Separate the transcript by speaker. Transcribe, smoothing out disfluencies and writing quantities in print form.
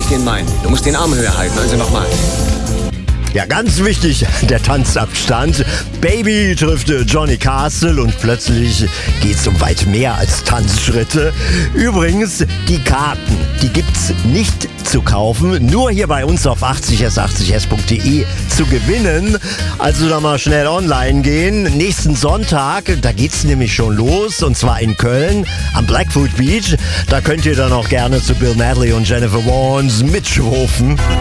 Speaker 1: bisschen meinen. Du musst den Arm höher halten, also nochmal.
Speaker 2: Ja, ganz wichtig, der Tanzabstand. Baby trifft Johnny Castle und plötzlich geht's um weit mehr als Tanzschritte. Übrigens, die Karten, die gibt's nicht zu kaufen, nur hier bei uns auf 80s80s.de zu gewinnen. Also da mal schnell online gehen. Nächsten Sonntag, da geht's nämlich schon los, und zwar in Köln am Blackfoot Beach. Da könnt ihr dann auch gerne zu Bill Medley und Jennifer Warnes mitschwufen.